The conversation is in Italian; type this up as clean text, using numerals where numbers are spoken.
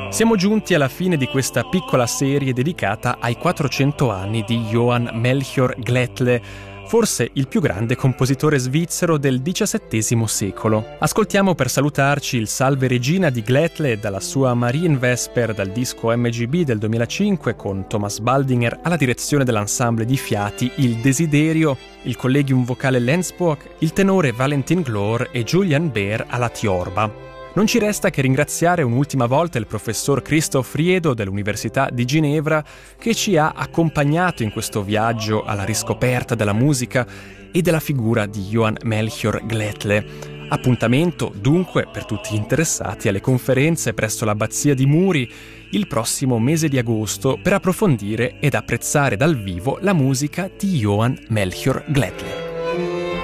Siamo giunti alla fine di questa piccola serie dedicata ai 400 anni di Johann Melchior Glättle, forse il più grande compositore svizzero del XVII secolo. Ascoltiamo per salutarci il Salve Regina di Glättle dalla sua Marienvesper dal disco MGB del 2005 con Thomas Baldinger alla direzione dell'ensemble di fiati Il Desiderio, il collegium vocale Lensburg, il tenore Valentin Glor e Julian Baer alla tiorba. Non ci resta che ringraziare un'ultima volta il professor Christoph Riedo dell'Università di Ginevra che ci ha accompagnato in questo viaggio alla riscoperta della musica e della figura di Johann Melchior Glättle. Appuntamento dunque per tutti gli interessati alle conferenze presso l'Abbazia di Muri il prossimo mese di agosto per approfondire ed apprezzare dal vivo la musica di Johann Melchior Glättle.